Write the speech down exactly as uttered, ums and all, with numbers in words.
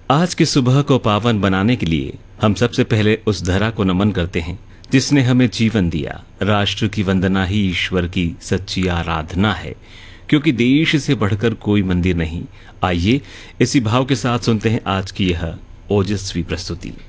आज की सुबह को पावन बनाने के लिए हम सबसे पहले उस धरा को नमन करते हैं जिसने हमें जीवन दिया। राष्ट्र की वंदना ही ईश्वर की सच्ची आराधना है, क्योंकि देश से बढ़कर कोई मंदिर नहीं। आइए इसी भाव के साथ सुनते हैं आज की यह ओजस्वी प्रस्तुति।